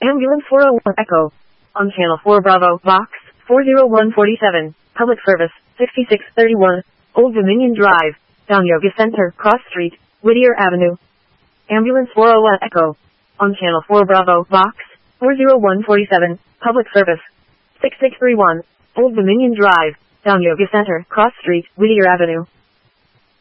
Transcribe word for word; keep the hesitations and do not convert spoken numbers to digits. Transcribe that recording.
Ambulance four oh one Echo. On Channel four Bravo, Box four oh one forty-seven. Public Service, sixty-six thirty-one, Old Dominion Drive, Down Yoga Center, Cross Street, Whittier Avenue. Ambulance four oh one Echo. On Channel four Bravo, Box four oh one forty-seven. Public Service, sixty-six thirty-one, Old Dominion Drive, Down Yoga Center, Cross Street, Whittier Avenue.